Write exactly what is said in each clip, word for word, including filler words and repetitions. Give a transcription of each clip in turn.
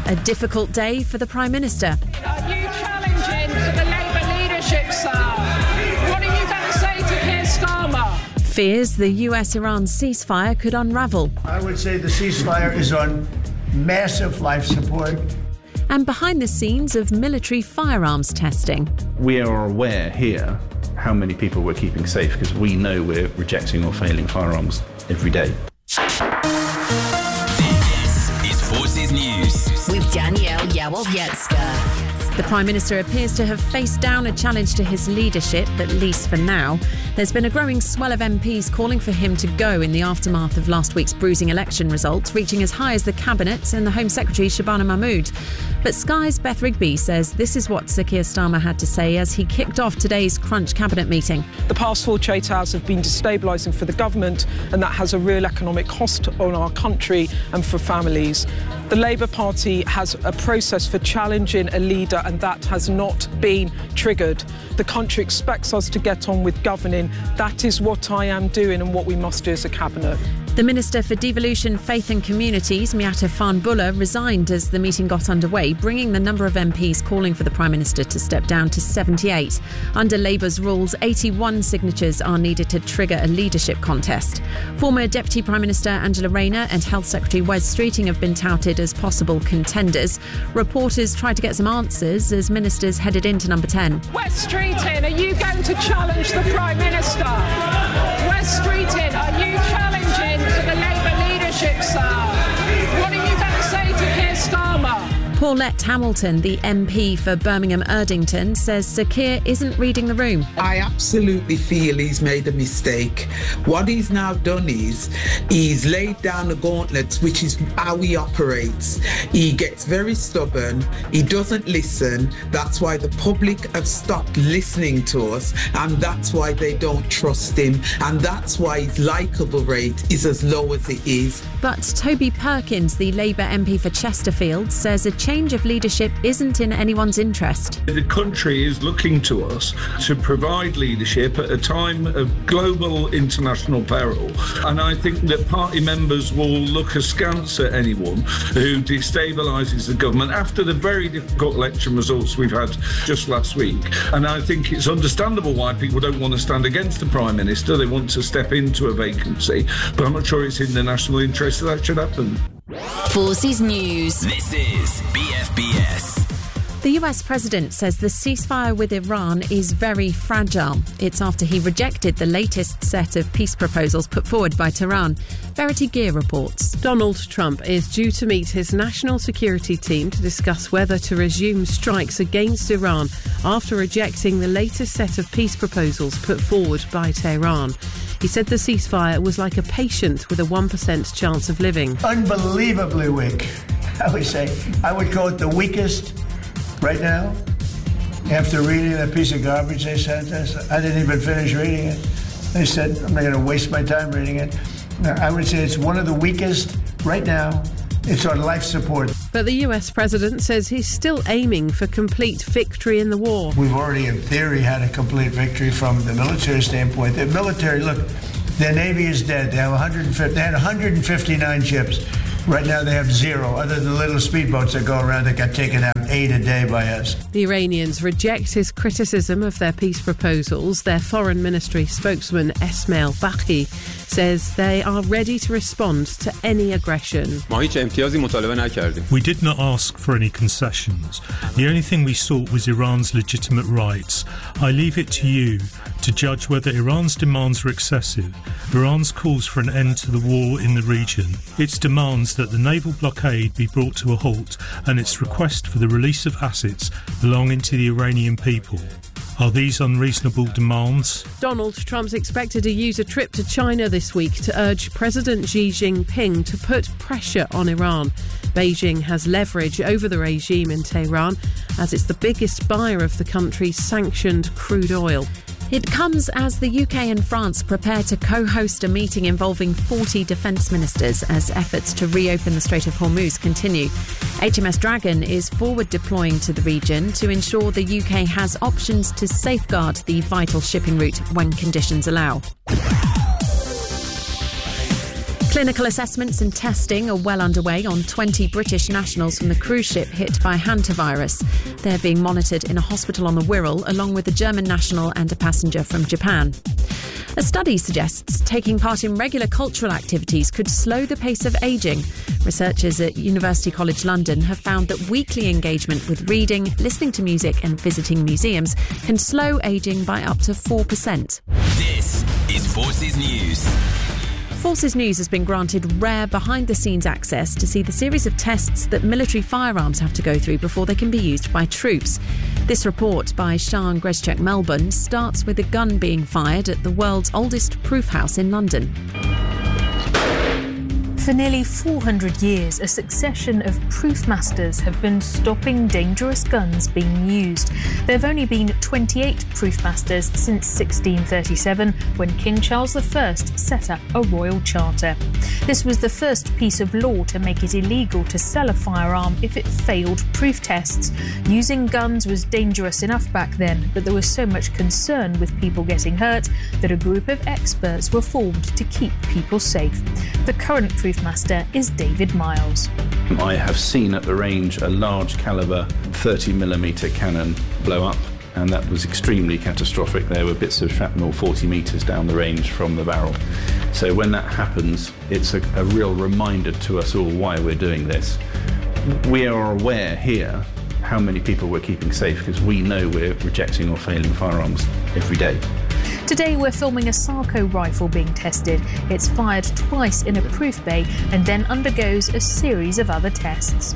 A difficult day for the Prime Minister. Are you challenging to the Labour leadership, sir? What are you going to say to Keir Starmer? Fears the U S-Iran ceasefire could unravel. I would say the ceasefire is on massive life support. And behind the scenes of military firearms testing. We are aware here how many people we're keeping safe because we know we're rejecting or failing firearms every day. This is Forces News with Danielle Yawowiecka. The Prime Minister appears to have faced down a challenge to his leadership, at least for now. There's been a growing swell of M Ps calling for him to go in the aftermath of last week's bruising election results, reaching as high as the Cabinet and the Home Secretary Shabana Mahmood. But Sky's Beth Rigby says this is what Sir Keir Starmer had to say as he kicked off today's Crunch Cabinet meeting. The past four trade towers have been destabilising for the government, and that has a real economic cost on our country and for families. The Labour Party has a process for challenging a leader, and that has not been triggered. The country expects us to get on with governing. That is what I am doing and what we must do as a cabinet. The Minister for Devolution, Faith and Communities, Miatta Fahnbulleh, resigned as the meeting got underway, bringing the number of M Ps calling for the Prime Minister to step down to seventy-eight. Under Labour's rules, eighty-one signatures are needed to trigger a leadership contest. Former Deputy Prime Minister Angela Rayner and Health Secretary Wes Streeting have been touted as possible contenders. Reporters tried to get some answers as ministers headed into number ten. Wes Streeting, are you going to challenge the Prime Minister? Wes Streeting, are you challenging to the Labour leadership, sir? What are you going to say to Keir Starmer? Paulette Hamilton, the M P for Birmingham Erdington, says Sir Keir isn't reading the room. I absolutely feel he's made a mistake. What he's now done is he's laid down the gauntlets, which is how he operates. He gets very stubborn. He doesn't listen. That's why the public have stopped listening to us, and that's why they don't trust him, and that's why his likeable rate is as low as it is. But Toby Perkins, the Labour M P for Chesterfield, says a change of leadership isn't in anyone's interest. The country is looking to us to provide leadership at a time of global international peril, and I think that party members will look askance at anyone who destabilises the government after the very difficult election results we've had just last week. And I think it's understandable why people don't want to stand against the Prime Minister. They want to step into a vacancy, but I'm not sure it's in the national interest that that should happen. Forces News. This is B F B S. The U S President says the ceasefire with Iran is very fragile. It's after he rejected the latest set of peace proposals put forward by Tehran. Verity Gear reports. Donald Trump is due to meet his national security team to discuss whether to resume strikes against Iran after rejecting the latest set of peace proposals put forward by Tehran. He said the ceasefire was like a patient with a one percent chance of living. Unbelievably weak, I would say. I would call it the weakest right now. After reading that piece of garbage they sent us, I didn't even finish reading it. They said, I'm not going to waste my time reading it. I would say it's one of the weakest right now. It's on life support. But the U S President says he's still aiming for complete victory in the war. We've already, in theory, had a complete victory from the military standpoint. The military, look, their Navy is dead. They have one hundred fifty, they had one hundred fifty-nine ships. Right now they have zero, other than the little speedboats that go around that got taken out eight a day by us. The Iranians reject his criticism of their peace proposals. Their foreign ministry spokesman Esmail Baqi says they are ready to respond to any aggression. We did not ask for any concessions. The only thing we sought was Iran's legitimate rights. I leave it to you to judge whether Iran's demands are excessive. Iran's calls for an end to the war in the region. Its demands that the naval blockade be brought to a halt, and its request for the release of assets belonging to the Iranian people. Are these unreasonable demands? Donald Trump's expected to use a trip to China this week to urge President Xi Jinping to put pressure on Iran. Beijing has leverage over the regime in Tehran as it's the biggest buyer of the country's sanctioned crude oil. It comes as the U K and France prepare to co-host a meeting involving forty defence ministers as efforts to reopen the Strait of Hormuz continue. H M S Dragon is forward deploying to the region to ensure the U K has options to safeguard the vital shipping route when conditions allow. Clinical assessments and testing are well underway on twenty British nationals from the cruise ship hit by hantavirus. They're being monitored in a hospital on the Wirral, along with a German national and a passenger from Japan. A study suggests taking part in regular cultural activities could slow the pace of ageing. Researchers at University College London have found that weekly engagement with reading, listening to music and visiting museums can slow ageing by up to four percent. This is Forces News. Forces News has been granted rare behind-the-scenes access to see the series of tests that military firearms have to go through before they can be used by troops. This report by Sian Greschek Melbourne starts with a gun being fired at the world's oldest proof house in London. For nearly four hundred years, a succession of proof masters have been stopping dangerous guns being used. There have only been twenty-eight proof masters since sixteen thirty-seven, when King Charles the First set up a royal charter. This was the first piece of law to make it illegal to sell a firearm if it failed proof tests. Using guns was dangerous enough back then, but there was so much concern with people getting hurt that a group of experts were formed to keep people safe. The current proof master is David Miles. I have seen at the range a large caliber thirty millimeter cannon blow up, and that was extremely catastrophic. There were bits of shrapnel forty metres down the range from the barrel. So when that happens, it's a, a real reminder to us all why we're doing this. We are aware here how many people we're keeping safe because we know we're rejecting or failing firearms every day. Today we're filming a Sarco rifle being tested. It's fired twice in a proof bay and then undergoes a series of other tests.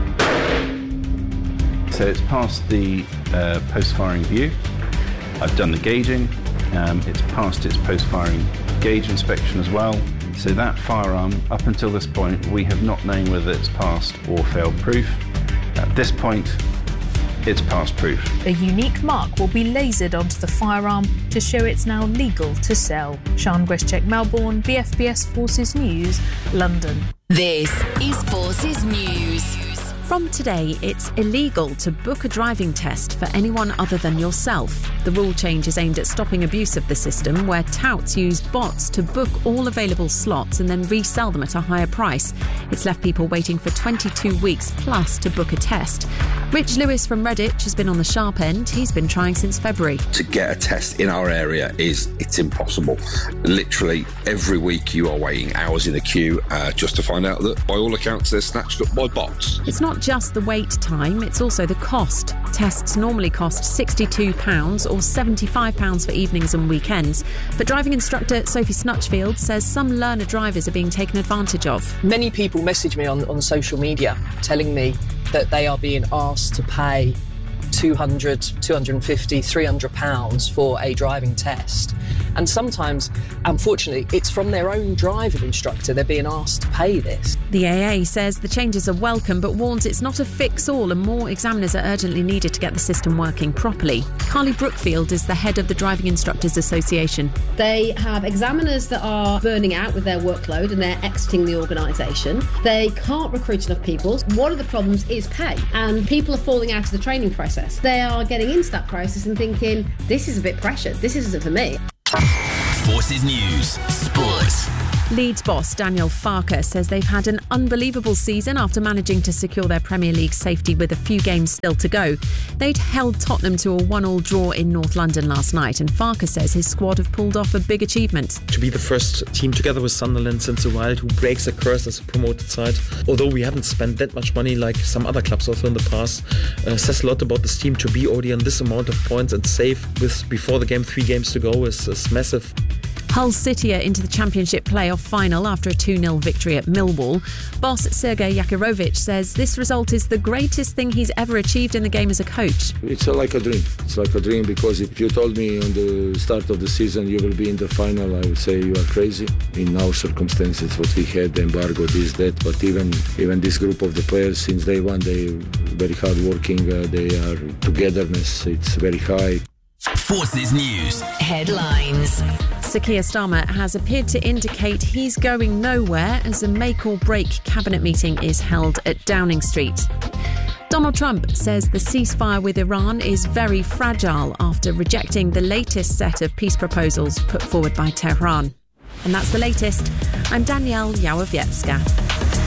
So it's passed the uh, post-firing view. I've done the gauging. Um, it's passed its post-firing gauge inspection as well. So that firearm, up until this point, we have not known whether it's passed or failed proof. At this point, it's passed proof. A unique mark will be lasered onto the firearm to show it's now legal to sell. Sian Greschek Melbourne, B F B S Forces News, London. This is Forces News. From today, it's illegal to book a driving test for anyone other than yourself. The rule change is aimed at stopping abuse of the system, where touts use bots to book all available slots and then resell them at a higher price. It's left people waiting for twenty-two weeks plus to book a test. Rich Lewis from Redditch has been on the sharp end. He's been trying since February. To get a test in our area is it's impossible. Literally every week you are waiting hours in the queue uh, just to find out that by all accounts they're snatched up by bots. It's not just the wait time, it's also the cost. Tests normally cost sixty-two pounds or seventy-five pounds for evenings and weekends. But driving instructor Sophie Snutchfield says some learner drivers are being taken advantage of. Many people message me on, on social media telling me that they are being asked to pay two hundred, two hundred fifty, three hundred pounds for a driving test. And sometimes, unfortunately, it's from their own driving instructor they're being asked to pay this. The A A says the changes are welcome but warns it's not a fix-all and more examiners are urgently needed to get the system working properly. Carly Brookfield is the head of the Driving Instructors Association. They have examiners that are burning out with their workload and they're exiting the organisation. They can't recruit enough people. One of the problems is pay, and people are falling out of the training process. They are getting into that process and thinking, this is a bit pressured, this isn't for me. Forces News Sports. Leeds boss Daniel Farke says they've had an unbelievable season after managing to secure their Premier League safety with a few games still to go. They'd held Tottenham to a one-all draw in North London last night, and Farke says his squad have pulled off a big achievement. To be the first team together with Sunderland since a while who breaks the curse as a promoted side, although we haven't spent that much money like some other clubs also in the past, uh, says a lot about this team. To be already on this amount of points and safe with before the game three games to go is, is massive. Hull City are into the Championship playoff final after a two nil victory at Millwall. Boss Sergei Yakirovic says this result is the greatest thing he's ever achieved in the game as a coach. It's like a dream. It's like a dream because if you told me on the start of the season you will be in the final, I would say you are crazy. In our circumstances, what we had, the embargo, this, that, but even even this group of the players since day one, they very hard working, uh, they are togetherness, it's very high. Forces News Headlines. Sir Keir Starmer has appeared to indicate he's going nowhere as a make-or-break cabinet meeting is held at Downing Street. Donald Trump says the ceasefire with Iran is very fragile after rejecting the latest set of peace proposals put forward by Tehran. And that's the latest. I'm Danielle Yałowiecka.